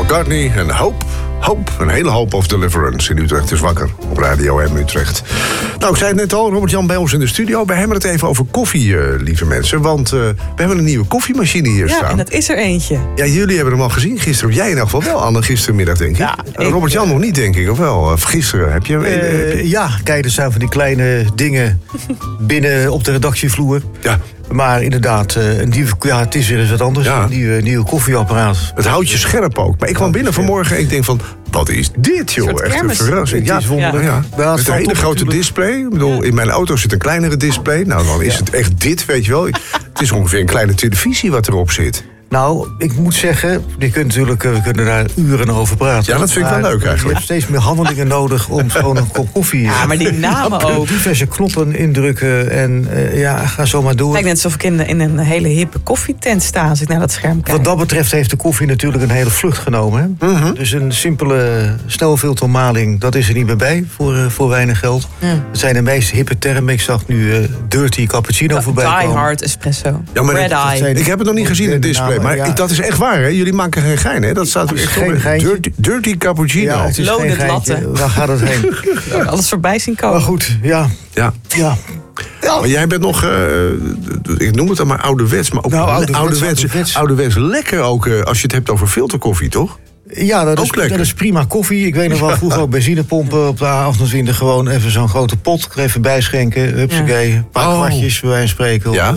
McCartney en Hope. Een hele hoop of Deliverance in Utrecht is wakker op Radio M Utrecht. Nou, ik zei het net al, Robert-Jan bij ons in de studio. Wij hebben het even over koffie, lieve mensen. Want we hebben een nieuwe koffiemachine hier staan. Ja, en dat is er eentje. Ja, jullie hebben hem al gezien gisteren. Jij in elk geval wel, Anne, gistermiddag, denk ik. Ja, Robert-Jan nog niet, denk ik, of wel? Of gisteren, heb je... Ja, kijk, er zijn van die kleine dingen binnen op de redactievloer. Ja. Maar inderdaad, het is weer eens wat anders. Ja. Een nieuwe koffieapparaat. Het houdt je scherp ook. Maar ik kwam binnen vanmorgen en ik denk van... Wat is dit, joh? Echt een verrassing. Het is wonderlijk. Ja. Ja, Met een hele grote display. Ik bedoel, in mijn auto zit een kleinere display. Nou, dan is het echt dit, weet je wel. Het is ongeveer een kleine televisie wat erop zit. Nou, ik moet zeggen, we kunnen daar uren over praten. Ja, dat vind ik wel leuk eigenlijk. Je hebt steeds meer handelingen nodig om gewoon een kop koffie... Ja, maar die namen ook. Diverse knoppen indrukken en ga zo maar door. Het lijkt net alsof ik in een hele hippe koffietent sta als ik naar dat scherm kijk. Wat dat betreft heeft de koffie natuurlijk een hele vlucht genomen. Hè? Mm-hmm. Dus een simpele snelfiltermaling, dat is er niet meer bij voor weinig geld. Het zijn de meest hippe termen. Ik zag nu dirty cappuccino voorbij komen. Die hard espresso. Ja, maar Red Eye. Ik heb het nog niet gezien in het display. Maar dat is echt waar, hè? Jullie maken geen gein, hè? Dat staat Het is echt geen geintje. Dirty cappuccino. Ja, het is Loaded geen geintje. latte. Waar gaat het heen? Alles voorbij zien komen. Maar goed, ja. Ja. Maar jij bent nog, ik noem het dan maar ouderwets, maar ook ouderwets lekker ook als je het hebt over filterkoffie, toch? Ja, dat is prima koffie. Ik weet nog wel, vroeger ook benzinepompen op de A28. Gewoon even zo'n grote pot, even bijschenken. Hupsakee, een paar kwartjes bij wijze van spreken. Ja.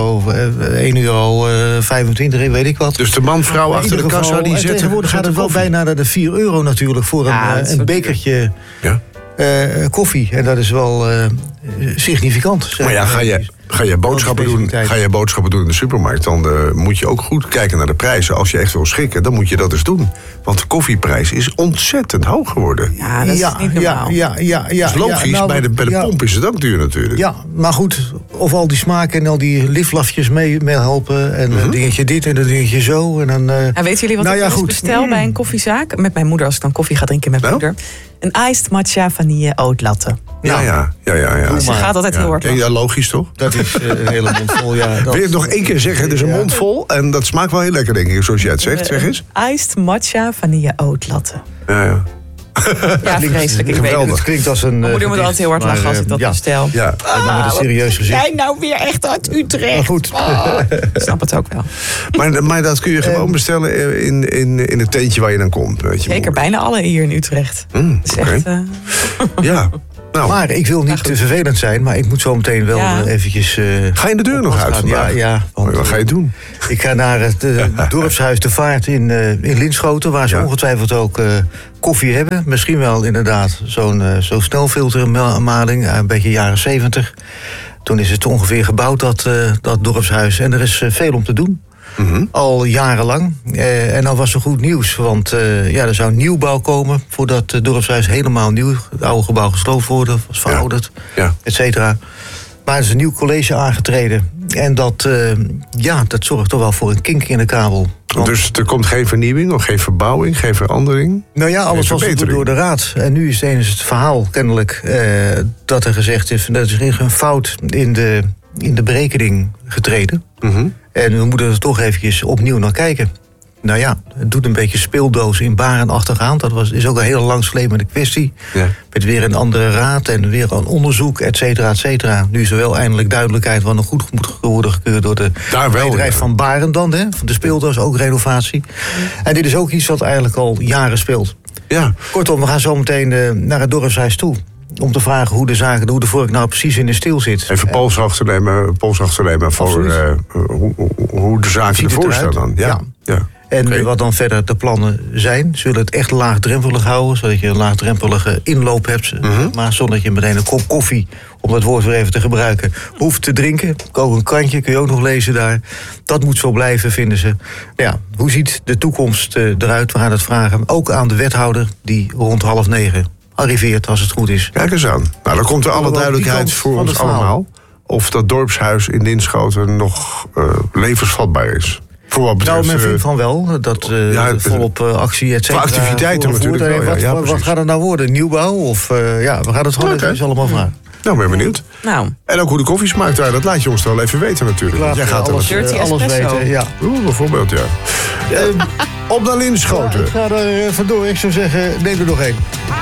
1,25 €, weet ik wat. Dus de man-vrouw achter de kassa die zet... Tegenwoordig gaat het wel bijna naar de €4 natuurlijk voor een bekertje koffie. En dat is wel significant. Maar ja, ga je boodschappen doen in de supermarkt... dan moet je ook goed kijken naar de prijzen. Als je echt wil schikken, dan moet je dat eens doen. Want de koffieprijs is ontzettend hoog geworden. Ja, dat is niet normaal. Dat is logisch, bij de pomp is het ook duur natuurlijk. Ja, maar goed, of al die smaken en al die liflafjes mee helpen... en een dingetje dit en een dingetje zo. En dan, weten jullie wat ik eens bestel bij een koffiezaak? Met mijn moeder, als ik dan koffie ga drinken met mijn moeder. Een iced matcha vanille oat latte. Ja. Dus je gaat altijd heel hard ja, logisch toch? Dat is een hele mond vol, ja. Wil je het nog één keer zeggen? Het is een mond vol en dat smaakt wel heel lekker, denk ik, zoals jij het zegt. Zeg eens. Iced matcha vanille oat latte. Ja. Ja, vreselijk, ik weet het. Het klinkt als een... Mijn moeder moet altijd heel hard lachen als ik dat bestel. Ja. Maar met een serieus gezicht. Jij nou weer echt uit Utrecht. Maar goed. Ik snap het ook wel. Maar dat kun je gewoon bestellen in het tentje waar je dan komt. Weet je. Zeker, bijna alle hier in Utrecht. Dat is echt... Ja. Nou. Maar ik wil niet te vervelend zijn, maar ik moet zo meteen wel eventjes... Ga je de deur nog uit vandaag? Ja. Wat ga je doen? Ik ga naar het dorpshuis De Vaart in Linschoten... waar ze ongetwijfeld ook koffie hebben. Misschien wel inderdaad zo'n snelfiltermaling, een beetje jaren 70. Toen is het ongeveer gebouwd, dat dorpshuis. En er is veel om te doen. Al jarenlang. En dan was er goed nieuws, want er zou nieuwbouw komen... voordat het dorpshuis helemaal nieuw, het oude gebouw gesloopt worden... was verouderd, et cetera. Maar er is een nieuw college aangetreden. En dat zorgt toch wel voor een kink in de kabel. Dus er komt geen vernieuwing of geen verbouwing, geen verandering? Nou ja, alles was door de raad. En nu is het verhaal kennelijk dat er gezegd is... dat er is een fout in de berekening getreden... En we moeten er toch eventjes opnieuw naar kijken. Nou ja, het doet een beetje speeldoos in Baren achtergaan. Dat is ook een hele langslepende kwestie. Ja. Met weer een andere raad en weer een onderzoek, et cetera, et cetera. Nu is er wel eindelijk duidelijkheid wat nog goed moet worden gekeurd... door de bedrijf van Baren dan, hè? Van de speeldoos, ook renovatie. En dit is ook iets wat eigenlijk al jaren speelt. Ja. Kortom, we gaan zo meteen naar het dorpshuis toe... om te vragen hoe de vork nou precies in de steel zit. Even pols achternemen voor hoe de zaken ervoor staan dan. Ja. En wat dan verder de plannen zijn. Zullen het echt laagdrempelig houden, zodat je een laagdrempelige inloop hebt. Maar zonder dat je meteen een kop koffie, om dat woord weer even te gebruiken, hoeft te drinken. Ook een krantje kun je ook nog lezen daar. Dat moet zo blijven, vinden ze. Ja, hoe ziet de toekomst eruit? We gaan het vragen. Ook aan de wethouder, die rond 8:30 arriveert, als het goed is. Kijk eens aan. Nou, dan komt er alle duidelijkheid voor ons allemaal... of dat dorpshuis in Linschoten nog levensvatbaar is. Voor wat betreft, men vindt van wel, dat volop actie, et cetera. Voor activiteiten natuurlijk wel, wat gaat het nou worden? Nieuwbouw? Of we gaan het gewoon even allemaal vragen. Nou, ben benieuwd. Nou. En ook hoe de koffie smaakt daar, dat laat je ons wel even weten natuurlijk. Jij gaat alles weten, ja. Bijvoorbeeld, ja. Op naar Linschoten. Ik ga er vandoor. Ik zou zeggen, neem er nog één.